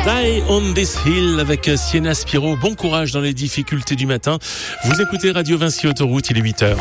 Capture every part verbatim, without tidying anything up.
Die on this hill avec Sienna Spiro. Bon courage dans les difficultés du matin. Vous écoutez Radio Vinci Autoroute, il est huit heures.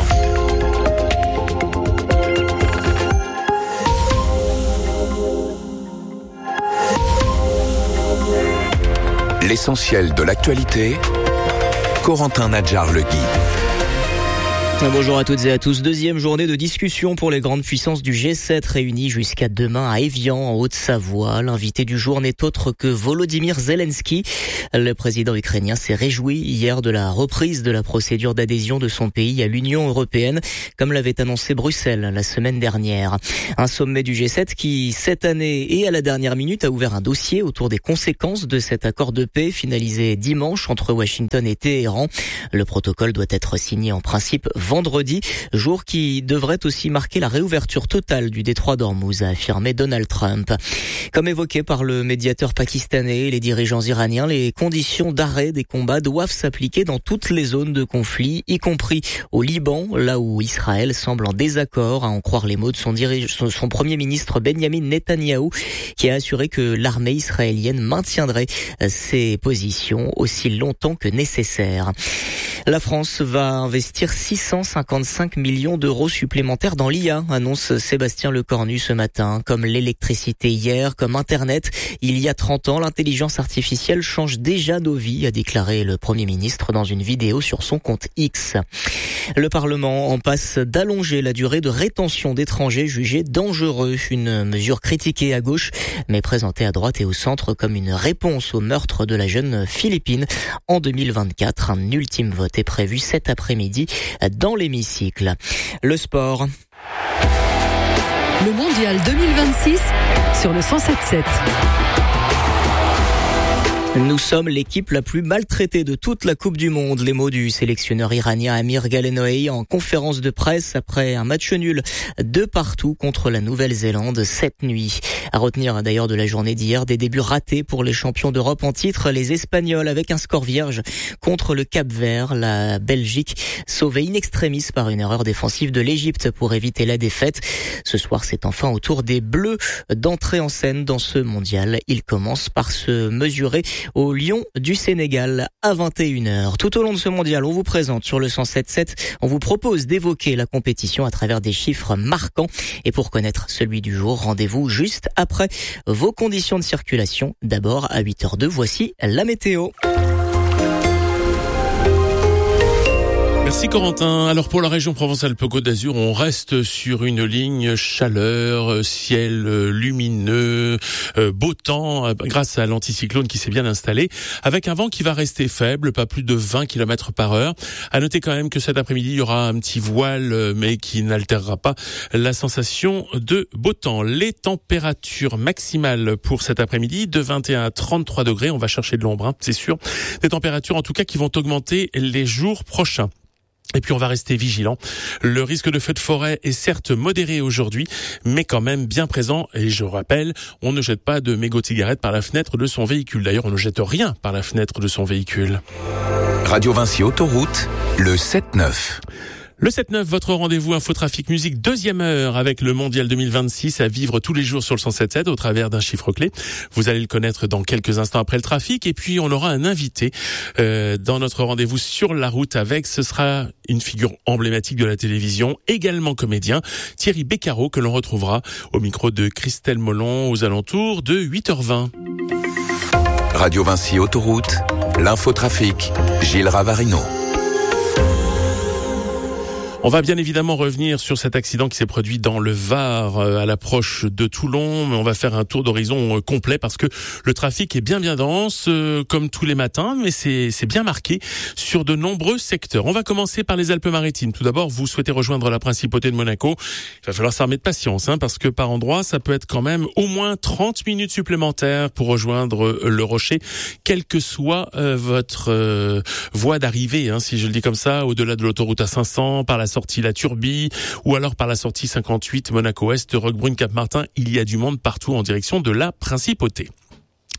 L'essentiel de l'actualité, Corentin Nadjar-Legui. Bonjour à toutes et à tous. Deuxième journée de discussion pour les grandes puissances du G sept réunies jusqu'à demain à Évian, en Haute-Savoie. L'invité du jour n'est autre que Volodymyr Zelensky. Le président ukrainien s'est réjoui hier de la reprise de la procédure d'adhésion de son pays à l'Union européenne, comme l'avait annoncé Bruxelles la semaine dernière. Un sommet du G sept qui, cette année et à la dernière minute, a ouvert un dossier autour des conséquences de cet accord de paix finalisé dimanche entre Washington et Téhéran. Le protocole doit être signé en principe vendredi, jour qui devrait aussi marquer la réouverture totale du détroit d'Ormuz, a affirmé Donald Trump. Comme évoqué par le médiateur pakistanais et les dirigeants iraniens, les conditions d'arrêt des combats doivent s'appliquer dans toutes les zones de conflit, y compris au Liban, là où Israël semble en désaccord, à en croire les mots de son, dirige, son, son premier ministre Benjamin Netanyahou, qui a assuré que l'armée israélienne maintiendrait ses positions aussi longtemps que nécessaire. La France va investir six cent cinquante-cinq millions d'euros supplémentaires dans l'I A, annonce Sébastien Lecornu ce matin. Comme l'électricité hier, comme Internet, il y a trente ans, l'intelligence artificielle change déjà nos vies, a déclaré le Premier ministre dans une vidéo sur son compte X. Le Parlement en passe d'allonger la durée de rétention d'étrangers jugés dangereux, une mesure critiquée à gauche, mais présentée à droite et au centre comme une réponse au meurtre de la jeune Philippine en deux mille vingt-quatre. Un ultime vote est prévu cet après-midi dans l'hémicycle. Le sport. Le mondial deux mille vingt-six sur le cent sept sept. Nous sommes l'équipe la plus maltraitée de toute la Coupe du Monde. Les mots du sélectionneur iranien Amir Galenoei en conférence de presse après un match nul de partout contre la Nouvelle-Zélande cette nuit. À retenir d'ailleurs de la journée d'hier, des débuts ratés pour les champions d'Europe en titre, les Espagnols avec un score vierge contre le Cap-Vert. La Belgique sauvée in extremis par une erreur défensive de l'Égypte pour éviter la défaite. Ce soir, c'est enfin au tour des Bleus d'entrer en scène dans ce mondial. Ils commencent par se mesurer au Lion du Sénégal à vingt et une heures. Tout au long de ce mondial, on vous présente sur le cent sept sept, on vous propose d'évoquer la compétition à travers des chiffres marquants. Et pour connaître celui du jour, rendez-vous juste après vos conditions de circulation. D'abord, à huit heures deux, voici la météo. Merci Corentin. Alors pour la région Provence-Alpes-Côte d'Azur, on reste sur une ligne chaleur, ciel lumineux, beau temps grâce à l'anticyclone qui s'est bien installé, avec un vent qui va rester faible, pas plus de vingt kilomètres par heure. À noter quand même que cet après-midi, il y aura un petit voile, mais qui n'altérera pas la sensation de beau temps. Les températures maximales pour cet après-midi, de vingt et un à trente-trois degrés, on va chercher de l'ombre, hein, c'est sûr. Des températures en tout cas qui vont augmenter les jours prochains. Et puis on va rester vigilant. Le risque de feu de forêt est certes modéré aujourd'hui, mais quand même bien présent. Et je rappelle, on ne jette pas de mégots de cigarettes par la fenêtre de son véhicule. D'ailleurs, on ne jette rien par la fenêtre de son véhicule. Radio Vinci Autoroute, le sept neuf. Le sept neuf, votre rendez-vous Infotrafic Musique, deuxième heure avec le Mondial deux mille vingt-six à vivre tous les jours sur le cent sept sept au travers d'un chiffre clé. Vous allez le connaître dans quelques instants après le trafic. Et puis, on aura un invité euh, dans notre rendez-vous sur la route avec, ce sera une figure emblématique de la télévision, également comédien, Thierry Beccaro, que l'on retrouvera au micro de Christelle Molon aux alentours de huit heures vingt. Radio Vinci Autoroute, l'infotrafic, Gilles Ravarino. On va bien évidemment revenir sur cet accident qui s'est produit dans le Var à l'approche de Toulon, mais on va faire un tour d'horizon complet parce que le trafic est bien bien dense, euh, comme tous les matins, mais c'est, c'est bien marqué sur de nombreux secteurs. On va commencer par les Alpes-Maritimes. Tout d'abord, vous souhaitez rejoindre la principauté de Monaco. Il va falloir s'armer de patience, hein, parce que par endroit, ça peut être quand même au moins trente minutes supplémentaires pour rejoindre le Rocher, quelle que soit euh, votre euh, voie d'arrivée, hein, si je le dis comme ça, au-delà de l'autoroute A cinq cents, par la sortie La Turbie, ou alors par la sortie cinquante-huit Monaco-Est, Roquebrune, Cap-Martin. Il y a du monde partout en direction de la principauté.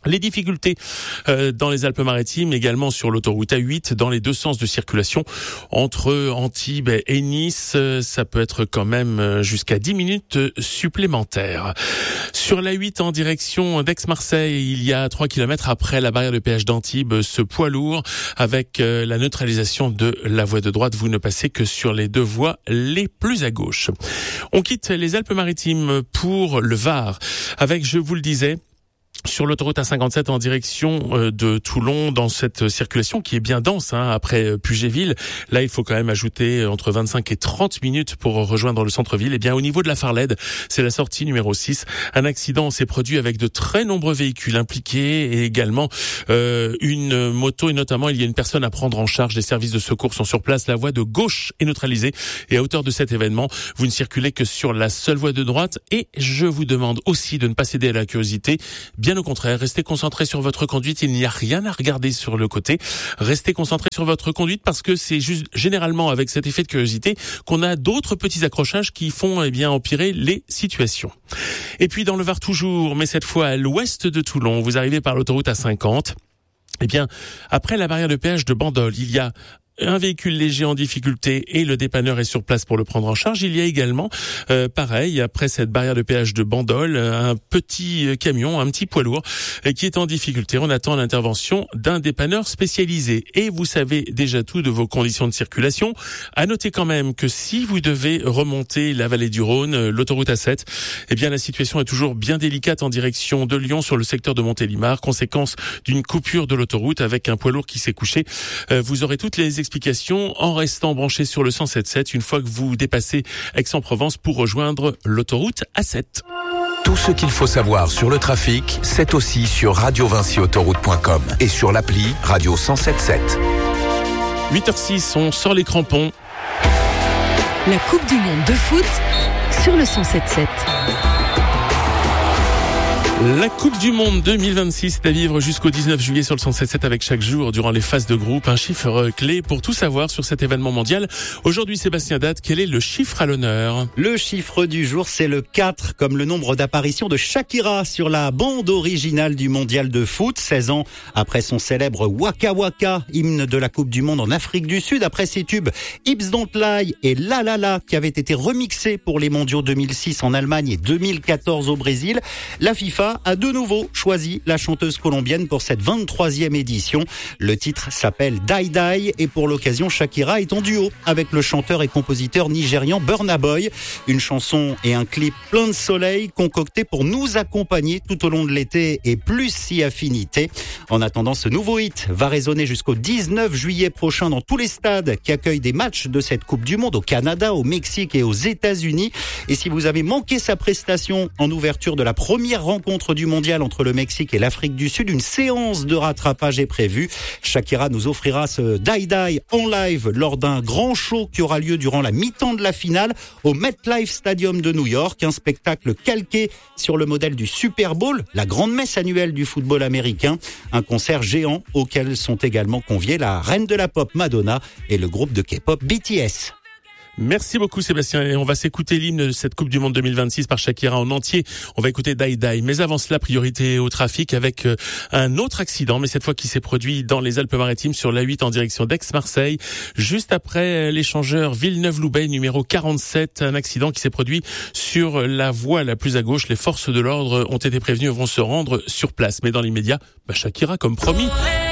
Les difficultés euh, dans les Alpes-Maritimes, également sur l'autoroute A huit, dans les deux sens de circulation, entre Antibes et Nice, ça peut être quand même jusqu'à dix minutes supplémentaires. Sur l'A huit en direction d'Aix-Marseille, il y a trois kilomètres après la barrière de péage d'Antibes, ce poids lourd avec la neutralisation de la voie de droite. Vous ne passez que sur les deux voies les plus à gauche. On quitte les Alpes-Maritimes pour le Var avec, je vous le disais, sur l'autoroute A cinquante-sept en direction de Toulon, dans cette circulation qui est bien dense, hein, après Puget-Ville. Là, il faut quand même ajouter entre vingt-cinq et trente minutes pour rejoindre le centre-ville. Et bien, au niveau de la Farled, c'est la sortie numéro six. Un accident s'est produit avec de très nombreux véhicules impliqués et également euh, une moto. Et notamment, il y a une personne à prendre en charge. Les services de secours sont sur place. La voie de gauche est neutralisée. Et à hauteur de cet événement, vous ne circulez que sur la seule voie de droite. Et je vous demande aussi de ne pas céder à la curiosité. Bien au contraire, restez concentré sur votre conduite. Il n'y a rien à regarder sur le côté. Restez concentré sur votre conduite parce que c'est juste généralement avec cet effet de curiosité qu'on a d'autres petits accrochages qui font eh bien empirer les situations. Et puis dans le Var toujours, mais cette fois à l'ouest de Toulon, vous arrivez par l'autoroute A cinquante. Eh bien, après la barrière de péage de Bandol, il y a un véhicule léger en difficulté et le dépanneur est sur place pour le prendre en charge. Il y a également, euh, pareil, après cette barrière de péage de Bandol, un petit camion, un petit poids lourd euh, qui est en difficulté. On attend l'intervention d'un dépanneur spécialisé. Et vous savez déjà tout de vos conditions de circulation. À noter quand même que si vous devez remonter la vallée du Rhône, l'autoroute A sept, eh bien la situation est toujours bien délicate en direction de Lyon sur le secteur de Montélimar, conséquence d'une coupure de l'autoroute avec un poids lourd qui s'est couché. Euh, vous aurez toutes les explications en restant branché sur le cent sept sept une fois que vous dépassez Aix-en-Provence pour rejoindre l'autoroute A sept. Tout ce qu'il faut savoir sur le trafic, c'est aussi sur radio vinci autoroute point com et sur l'appli Radio cent sept sept. huit heures six, on sort les crampons. La Coupe du Monde de foot sur le cent sept sept. La Coupe du Monde deux mille vingt-six est à vivre jusqu'au dix-neuf juillet sur le cent sept sept avec chaque jour, durant les phases de groupe, un chiffre clé pour tout savoir sur cet événement mondial. Aujourd'hui, Sébastien Date, quel est le chiffre à l'honneur ? Le chiffre du jour, c'est le quatre, comme le nombre d'apparitions de Shakira sur la bande originale du mondial de foot. seize ans après son célèbre Waka Waka, hymne de la Coupe du Monde en Afrique du Sud, après ses tubes Hips Don't Lie et La La La qui avaient été remixés pour les mondiaux deux mille six en Allemagne et deux mille quatorze au Brésil. La FIFA a de nouveau choisi la chanteuse colombienne pour cette vingt-troisième édition. Le titre s'appelle Die Die et pour l'occasion, Shakira est en duo avec le chanteur et compositeur nigérian Burna Boy. Une chanson et un clip plein de soleil concoctés pour nous accompagner tout au long de l'été et plus si affinité. En attendant, ce nouveau hit va résonner jusqu'au dix-neuf juillet prochain dans tous les stades qui accueillent des matchs de cette Coupe du Monde au Canada, au Mexique et aux États-Unis. Et si vous avez manqué sa prestation en ouverture de la première rencontre du mondial entre le Mexique et l'Afrique du Sud, une séance de rattrapage est prévue. Shakira nous offrira ce Die Die en live lors d'un grand show qui aura lieu durant la mi-temps de la finale au MetLife Stadium de New York, un spectacle calqué sur le modèle du Super Bowl, la grande messe annuelle du football américain, un concert géant auquel sont également conviés la reine de la pop Madonna et le groupe de K-pop B T S. Merci beaucoup Sébastien, et on va s'écouter l'hymne de cette Coupe du Monde deux mille vingt-six par Shakira en entier. On va écouter Die Die, mais avant cela, priorité au trafic avec un autre accident, mais cette fois qui s'est produit dans les Alpes-Maritimes sur l'A huit en direction d'Aix-Marseille, juste après l'échangeur Villeneuve-Loubet numéro quarante-sept, un accident qui s'est produit sur la voie la plus à gauche. Les forces de l'ordre ont été prévenues et vont se rendre sur place, mais dans l'immédiat, bah Shakira comme promis.